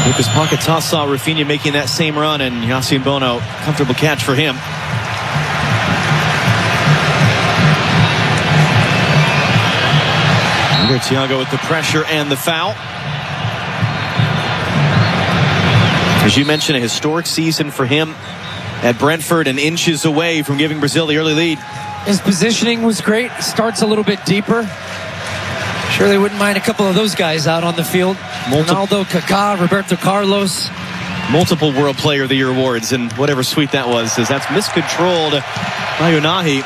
Lucas Paquetá saw Rafinha making that same run, and Yassine Bono, comfortable catch for him. Thiago with the pressure and the foul. As you mentioned, a historic season for him at Brentford and inches away from giving Brazil the early lead. His positioning was great. Starts a little bit deeper. Sure, they wouldn't mind a couple of those guys out on the field. Ronaldo, Kaká, Roberto Carlos. Multiple World Player of the Year awards, and whatever sweet that was, as that's miscontrolled by Unahi.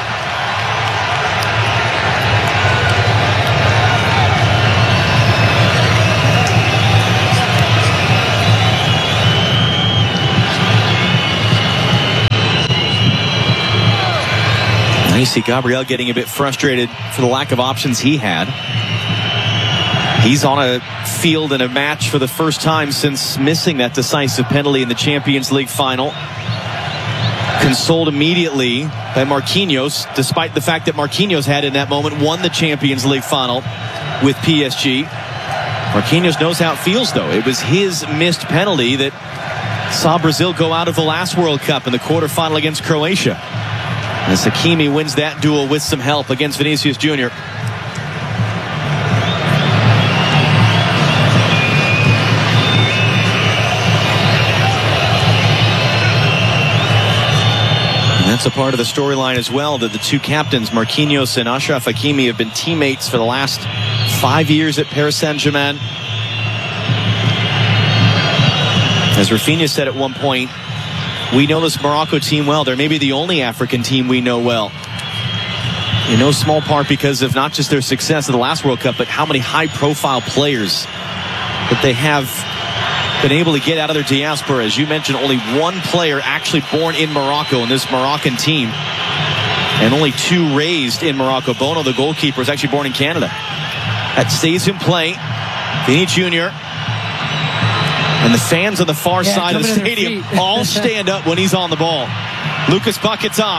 You see Gabriel getting a bit frustrated for the lack of options he had. He's on a field in a match for the first time since missing that decisive penalty in the Champions League final. Consoled immediately by Marquinhos, despite the fact that Marquinhos had in that moment won the Champions League final with PSG. Marquinhos knows how it feels, though. It was his missed penalty that saw Brazil go out of the last World Cup in the quarterfinal against Croatia. As Hakimi wins that duel with some help against Vinicius Jr. And that's a part of the storyline as well, that the two captains, Marquinhos and Achraf Hakimi, have been teammates for the last 5 years at Paris Saint-Germain. As Rafinha said at one point, we know this Morocco team well. They're maybe the only African team we know well. In no small part because of not just their success in the last World Cup, but how many high-profile players that they have been able to get out of their diaspora. As you mentioned, only one player actually born in Morocco in this Moroccan team, and only two raised in Morocco. Bono, the goalkeeper, is actually born in Canada. That stays in play. Vini Jr. And the fans on the far side of the stadium all stand up when he's on the ball. Lucas Paquetá.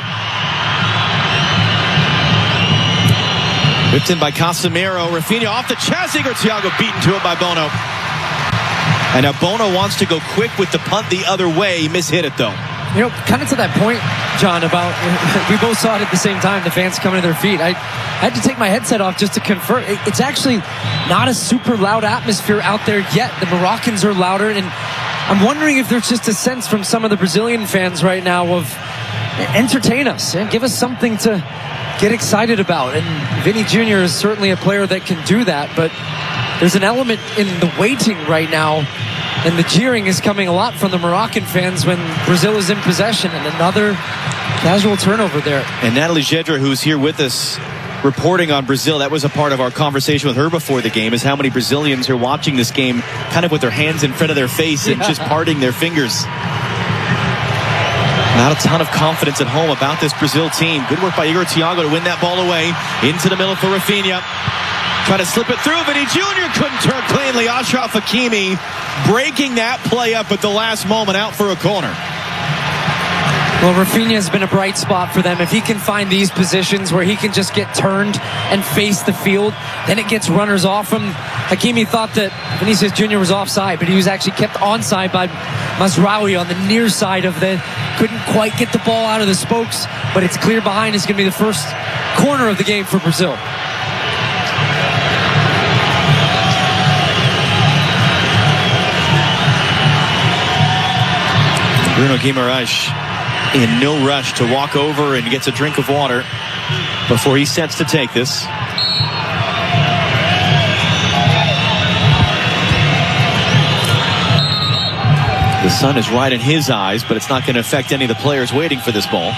Whipped in by Casemiro. Rafinha off the chest. Igor Thiago beaten to it by Bono. And now Bono wants to go quick with the punt the other way. He mishit it, though. You know, kind of to that point, John, about we both saw it at the same time, the fans coming to their feet. I had to take my headset off just to confirm. It's actually not a super loud atmosphere out there yet. The Moroccans are louder, and I'm wondering if there's just a sense from some of the Brazilian fans right now of entertain us and give us something to get excited about. And Vini Jr. is certainly a player that can do that, but there's an element in the waiting right now. And the jeering is coming a lot from the Moroccan fans when Brazil is in possession, and another casual turnover there. And Natalie Gedra, who's here with us reporting on Brazil, that was a part of our conversation with her before the game, is how many Brazilians are watching this game kind of with their hands in front of their face and just parting their fingers. Not a ton of confidence at home about this Brazil team. Good work by Igor Thiago to win that ball away. Into the middle for Rafinha. Trying to slip it through. Vini Jr. couldn't turn cleanly. Achraf Hakimi breaking that play up at the last moment, out for a corner. Well, Rafinha has been a bright spot for them. If he can find these positions where he can just get turned and face the field, then it gets runners off him. Hakimi thought that Vinicius Jr. was offside, but he was actually kept onside by Mazraoui on the near side of the... Couldn't quite get the ball out of the spokes, but it's clear behind. It's going to be the first corner of the game for Brazil. Bruno Guimaraes in no rush to walk over and gets a drink of water before he sets to take this. The sun is right in his eyes, but it's not going to affect any of the players waiting for this ball.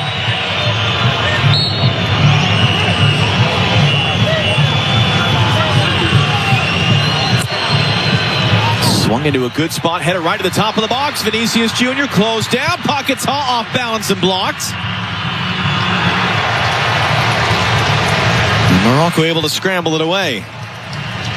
Swung into a good spot, headed right to the top of the box. Vinicius Jr. closed down. Paquetá off balance and blocked. And Morocco able to scramble it away.